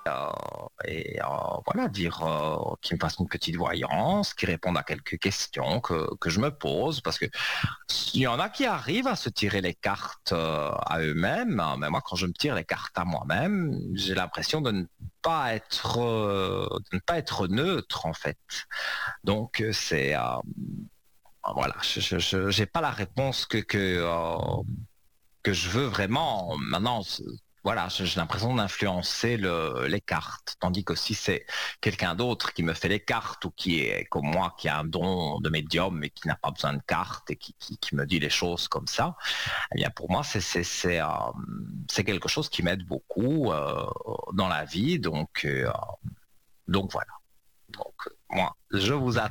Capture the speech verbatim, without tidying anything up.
Euh, et euh, voilà, dire euh, qu'ils me fassent une petite voyance, qu'ils répondent à quelques questions que, que je me pose, parce que il y en a qui arrivent à se tirer les cartes euh, à eux-mêmes, hein, mais moi, quand je me tire les cartes à moi-même, j'ai l'impression de ne pas être, euh, de ne pas être neutre, en fait. Donc, euh, c'est, euh, voilà, je n'ai pas la réponse que, que, euh, que je veux vraiment. Maintenant, voilà, j'ai l'impression d'influencer le, les cartes, tandis que si c'est quelqu'un d'autre qui me fait les cartes ou qui est comme moi, qui a un don de médium mais qui n'a pas besoin de cartes et qui, qui, qui me dit les choses comme ça, eh bien pour moi c'est c'est c'est euh, c'est quelque chose qui m'aide beaucoup euh, dans la vie, donc euh, donc voilà. Donc moi je vous attends.